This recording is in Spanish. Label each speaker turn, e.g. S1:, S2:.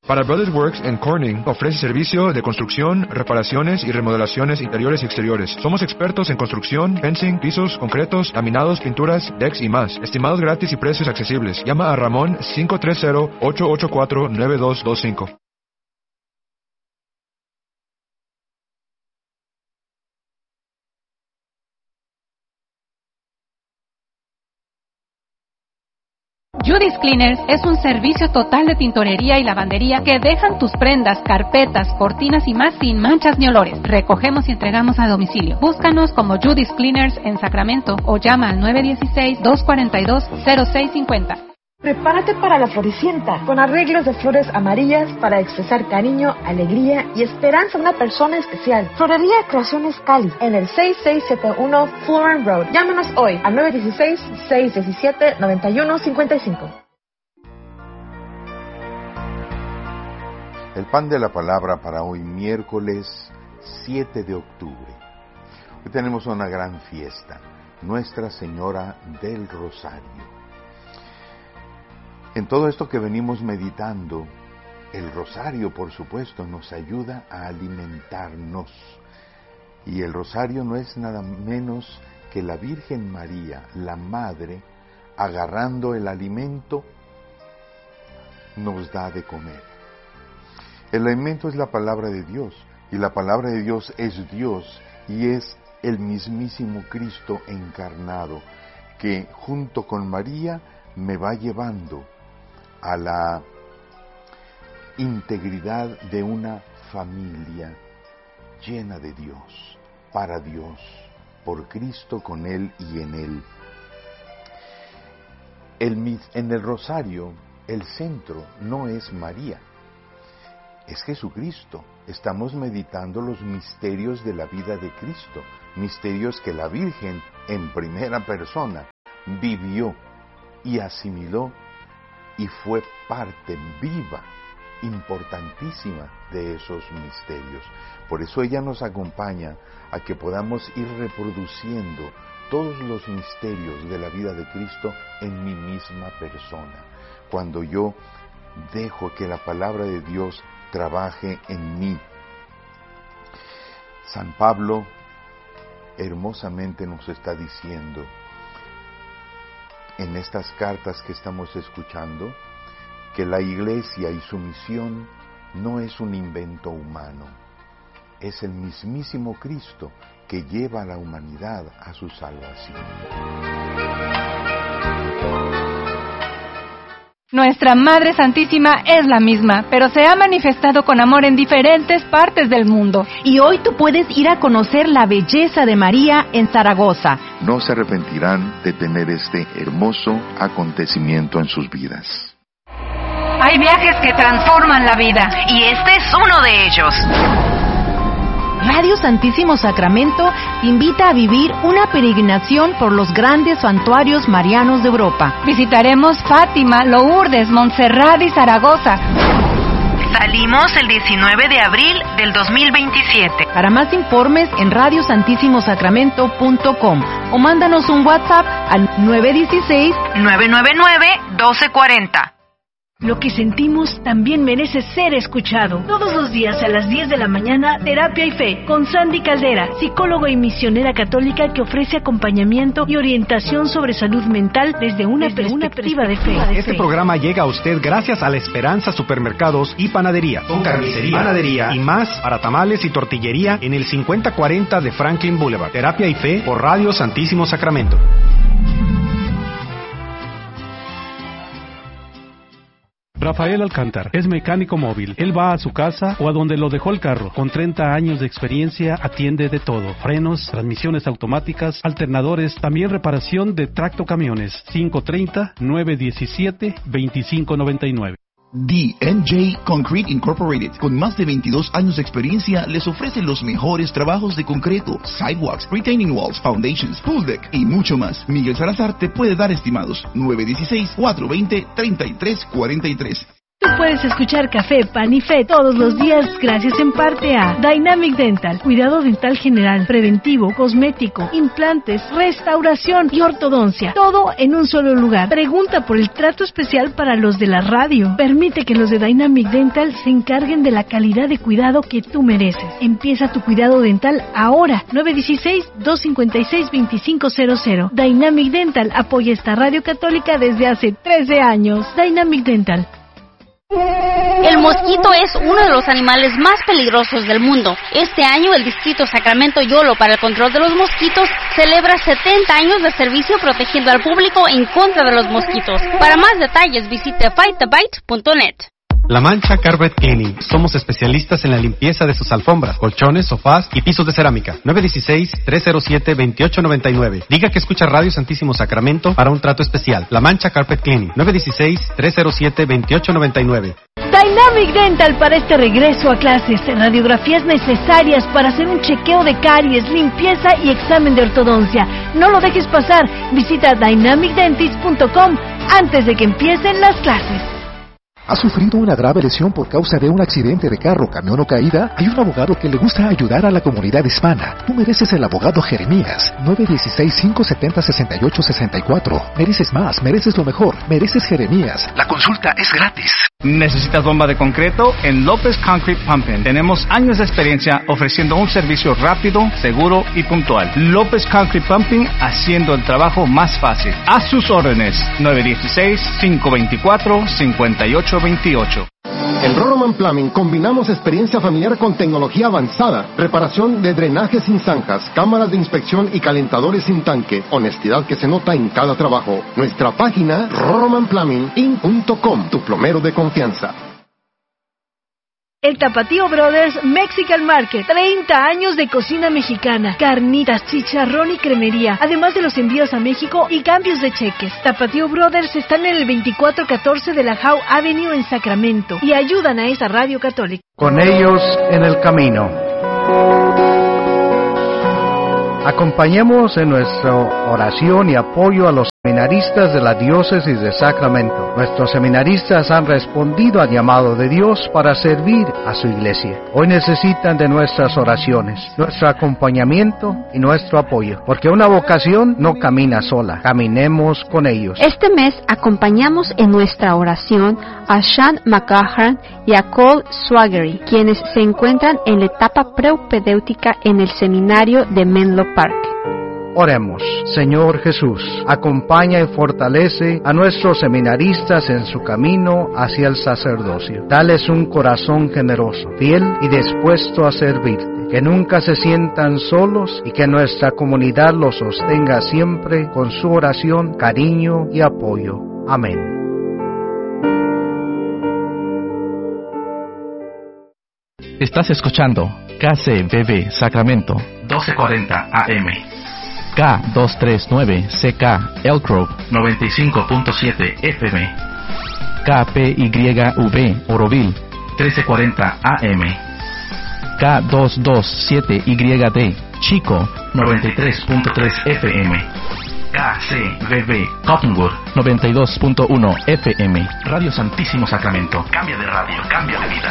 S1: Para Brothers Works en Corning ofrece servicio de construcción, reparaciones y remodelaciones interiores y exteriores. Somos expertos en construcción, fencing, pisos, concretos, laminados, pinturas, decks y más. Estimados gratis y precios accesibles. Llama a Ramón 530-884-9225.
S2: Judy's Cleaners es un servicio total de tintorería y lavandería que dejan tus prendas, carpetas, cortinas y más sin manchas ni olores. Recogemos y entregamos a domicilio. Búscanos como Judy's Cleaners en Sacramento o llama al 916-242-0650.
S3: Prepárate para la Floricienta, con arreglos de flores amarillas para expresar cariño, alegría y esperanza a una persona especial. Florería Creaciones Cali, en el 6671 Florence Road. Llámenos hoy al 916-617-9155.
S4: El pan de la palabra para hoy, miércoles 7 de octubre. Hoy tenemos una gran fiesta, Nuestra Señora del Rosario. En todo esto que venimos meditando, el rosario, por supuesto, nos ayuda a alimentarnos. Y el rosario no es nada menos que la Virgen María, la Madre, agarrando el alimento, nos da de comer. El alimento es la palabra de Dios, y la palabra de Dios es Dios, y es el mismísimo Cristo encarnado, que junto con María me va llevando a la integridad de una familia llena de Dios, para Dios, por Cristo, con Él y en Él. En el rosario, el centro no es María, es Jesucristo. Estamos meditando los misterios de la vida de Cristo, misterios que la Virgen en primera persona vivió y asimiló y fue parte viva, importantísima de esos misterios. Por eso ella nos acompaña a que podamos ir reproduciendo todos los misterios de la vida de Cristo en mi misma persona. Cuando yo dejo que la palabra de Dios trabaje en mí. San Pablo hermosamente nos está diciendo en estas cartas que estamos escuchando, que la Iglesia y su misión no es un invento humano, es el mismísimo Cristo que lleva a la humanidad a su salvación.
S2: Nuestra Madre Santísima es la misma, pero se ha manifestado con amor en diferentes partes del mundo.
S5: Y hoy tú puedes ir a conocer la belleza de María en Zaragoza.
S4: No se arrepentirán de tener este hermoso acontecimiento en sus vidas.
S2: Hay viajes que transforman la vida,
S5: y este es uno de ellos. Radio Santísimo Sacramento te invita a vivir una peregrinación por los grandes santuarios marianos de Europa.
S2: Visitaremos Fátima, Lourdes, Montserrat y Zaragoza.
S5: Salimos el 19 de abril del 2027. Para más informes en radiosantissimosacramento.com o mándanos un WhatsApp al 916-999-1240.
S6: Lo que sentimos también merece ser escuchado. Todos los días a las 10 de la mañana, Terapia y Fe, con Sandy Caldera, psicóloga y misionera católica que ofrece acompañamiento y orientación sobre salud mental desde una perspectiva de fe.
S7: Este programa llega a usted gracias a La Esperanza Supermercados y Panadería, con carnicería, panadería y más para tamales y tortillería en el 5040 de Franklin Boulevard. Terapia y Fe por Radio Santísimo Sacramento.
S8: Rafael Alcántar es mecánico móvil. Él va a su casa o a donde lo dejó el carro. Con 30 años de experiencia atiende de todo. Frenos, transmisiones automáticas, alternadores, también reparación de tractocamiones. 530-917-2599.
S9: D&J Concrete Incorporated, con más de 22 años de experiencia, les ofrece los mejores trabajos de concreto, sidewalks, retaining walls, foundations, pool deck y mucho más. Miguel Salazar te puede dar estimados. 916-420-3343.
S6: Tu Ahora puedes escuchar Café, Pan y Fe todos los días gracias en parte a Dynamic Dental, cuidado dental general, preventivo, cosmético, implantes, restauración y ortodoncia. Todo en un solo lugar. Pregunta por el trato especial para los de la radio. Permite que los de Dynamic Dental se encarguen de la calidad de cuidado que tú mereces. Empieza tu cuidado dental ahora. 916-256-2500. Dynamic Dental apoya esta radio católica desde hace 13 años. Dynamic Dental.
S10: El mosquito es uno de los animales más peligrosos del mundo. Este año el Distrito Sacramento Yolo para el control de los mosquitos celebra 70 años de servicio protegiendo al público en contra de los mosquitos. Para más detalles visite fightthebite.net.
S7: La Mancha Carpet Cleaning. Somos especialistas en la limpieza de sus alfombras, colchones, sofás y pisos de cerámica. 916-307-2899. Diga que escucha Radio Santísimo Sacramento para un trato especial. La Mancha Carpet Cleaning. 916-307-2899.
S6: Dynamic Dental para este regreso a clases. Radiografías necesarias para hacer un chequeo de caries, limpieza y examen de ortodoncia. No lo dejes pasar. Visita dynamicdentist.com antes de que empiecen las clases.
S11: ¿Has sufrido una grave lesión por causa de un accidente de carro, camión o caída? Hay un abogado que le gusta ayudar a la comunidad hispana. Tú mereces el abogado Jeremías. 916-570-6864. Mereces más, mereces lo mejor. Mereces Jeremías. La consulta es gratis.
S12: ¿Necesitas bomba de concreto? En López Concrete Pumping tenemos años de experiencia ofreciendo un servicio rápido, seguro y puntual. López Concrete Pumping, haciendo el trabajo más fácil. A sus órdenes. 916-524-5828.
S13: En Roroman Plumbing combinamos experiencia familiar con tecnología avanzada, reparación de drenajes sin zanjas, cámaras de inspección y calentadores sin tanque, honestidad que se nota en cada trabajo. Nuestra página roromanplumbinginc.com, tu plomero de confianza.
S6: El Tapatío Brothers Mexican Market, 30 años de cocina mexicana, carnitas, chicharrón y cremería, además de los envíos a México y cambios de cheques. Tapatío Brothers están en el 2414 de la Howe Avenue en Sacramento y ayudan a esta radio católica.
S14: Con ellos en el camino. Acompañemos en nuestra oración y apoyo a los seminaristas de la Diócesis de Sacramento. Nuestros seminaristas han respondido al llamado de Dios para servir a su iglesia. Hoy necesitan de nuestras oraciones, nuestro acompañamiento y nuestro apoyo, porque una vocación no camina sola. Caminemos con ellos.
S15: Este mes acompañamos en nuestra oración a Sean McGahern y a Cole Swaggery, quienes se encuentran en la etapa preupedéutica en el seminario de Menlo Park.
S14: Oremos. Señor Jesús, acompaña y fortalece a nuestros seminaristas en su camino hacia el sacerdocio. Dales un corazón generoso, fiel y dispuesto a servirte. Que nunca se sientan solos y que nuestra comunidad los sostenga siempre con su oración, cariño y apoyo. Amén.
S16: Estás escuchando KCBB Sacramento 1240 AM. K239CK Elk Grove 95.7 FM. KPYV Oroville 1340 AM. K227YD Chico 93.3 FM. KCBB Cottonwood 92.1 FM. Radio Santísimo Sacramento. Cambia de radio, cambia de vida.